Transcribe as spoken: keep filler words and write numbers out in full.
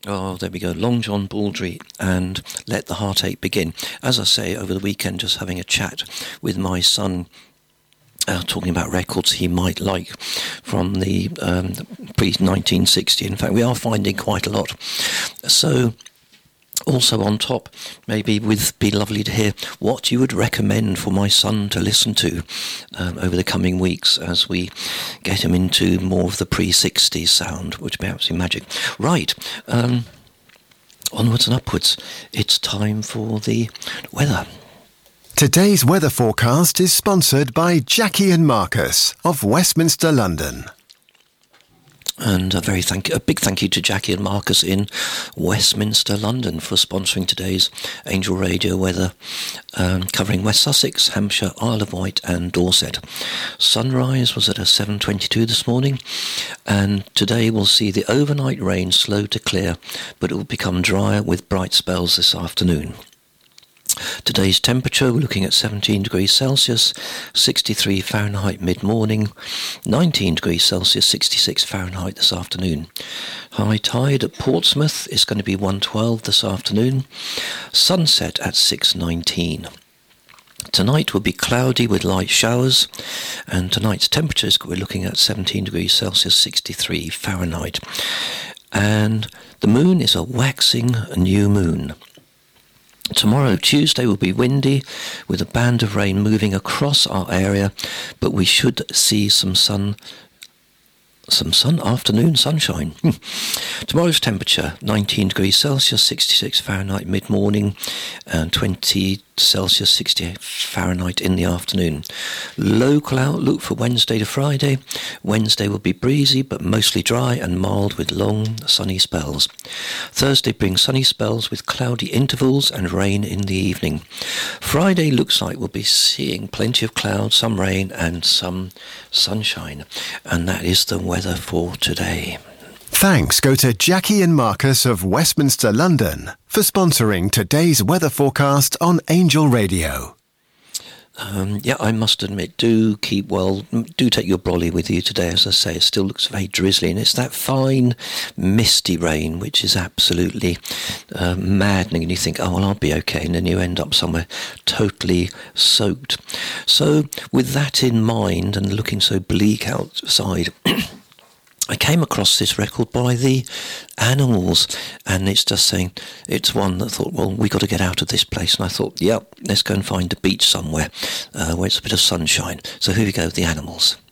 Oh, there we go. Long John Baldry and Let the Heartache Begin. As I say, over the weekend, just having a chat with my son, uh, talking about records he might like from the um, pre nineteen sixty. In fact, we are finding quite a lot. So, also on top, maybe would be lovely to hear what you would recommend for my son to listen to um, over the coming weeks as we get him into more of the pre sixties sound, which would be absolutely magic. Right, um, onwards and upwards, it's time for the weather. Today's weather forecast is sponsored by Jackie and Marcus of Westminster, London. And a very thank a big thank you to Jackie and Marcus in Westminster, London, for sponsoring today's Angel Radio weather, um, covering West Sussex, Hampshire, Isle of Wight and Dorset. Sunrise was at a seven twenty-two this morning, and today we'll see the overnight rain slow to clear, but it will become drier with bright spells this afternoon. Today's temperature, we're looking at seventeen degrees Celsius, sixty-three Fahrenheit mid-morning, nineteen degrees Celsius, sixty-six Fahrenheit this afternoon. High tide at Portsmouth is going to be one twelve this afternoon. Sunset at six nineteen. Tonight will be cloudy with light showers, and tonight's temperatures, we're looking at seventeen degrees Celsius, sixty-three Fahrenheit. And the moon is a waxing new moon. Tomorrow, Tuesday, will be windy with a band of rain moving across our area, but we should see some sun, some sun, afternoon sunshine. Tomorrow's temperature, nineteen degrees Celsius, sixty-six Fahrenheit mid-morning, and twenty Celsius, sixty-eight Fahrenheit in the afternoon. Local outlook for Wednesday to Friday. Wednesday will be breezy but mostly dry and mild with long sunny spells. Thursday brings sunny spells with cloudy intervals and rain in the evening. Friday looks like we'll be seeing plenty of clouds, some rain and some sunshine. And that is the weather for today. Thanks go to Jackie and Marcus of Westminster, London, for sponsoring today's weather forecast on Angel Radio. Um, yeah, I must admit, do keep well, do take your brolly with you today. As I say, it still looks very drizzly, and it's that fine, misty rain, which is absolutely uh, maddening. And you think, oh, well, I'll be okay, and then you end up somewhere totally soaked. So, with that in mind, and looking so bleak outside, I came across this record by the Animals, and it's just saying, it's one that thought, well, we got to get out of this place. And I thought, yep, let's go and find a beach somewhere uh, where it's a bit of sunshine. So here we go, the Animals.